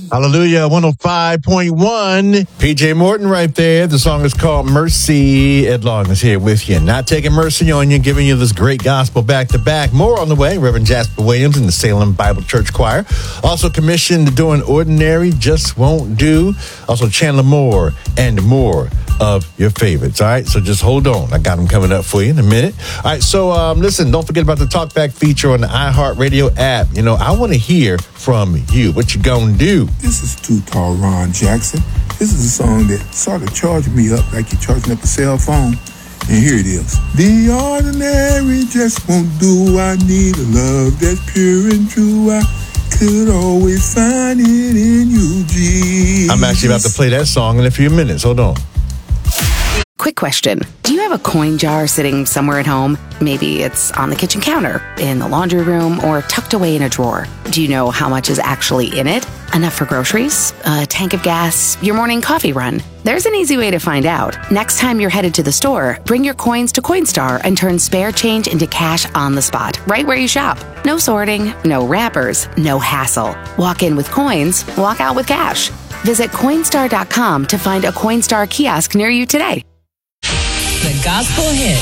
Hallelujah, 105.1. PJ Morton right there. The song is called Mercy. Ed Long is here with you. Not taking mercy on you, giving you this great gospel back to back. More on the way. Reverend Jasper Williams and the Salem Bible Church Choir. Also commissioned Doing Ordinary Just Won't Do. Also Chandler Moore and more of your favorites. All right, so just hold on. I got them coming up for you in a minute. All right, so listen, don't forget about the Talkback feature on the iHeartRadio app. You know, I want to hear from you. What you gonna do? This is Too Tall Ron Jackson. This is a song that sort of charged me up like you're charging up a cell phone. And here it is. The ordinary just won't do. I need a love that's pure and true. I could always find it in you, Jesus. I'm actually about to play that song in a few minutes. Hold on. Quick question. Do you have a coin jar sitting somewhere at home? Maybe it's on the kitchen counter, in the laundry room, or tucked away in a drawer. Do you know how much is actually in it? Enough for groceries? A tank of gas? Your morning coffee run? There's an easy way to find out. Next time you're headed to the store, bring your coins to Coinstar and turn spare change into cash on the spot, right where you shop. No sorting, no wrappers, no hassle. Walk in with coins, walk out with cash. Visit Coinstar.com to find a Coinstar kiosk near you today. The Gospel Hit.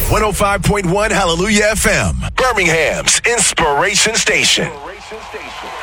105.1 Hallelujah FM, Birmingham's Inspiration Station.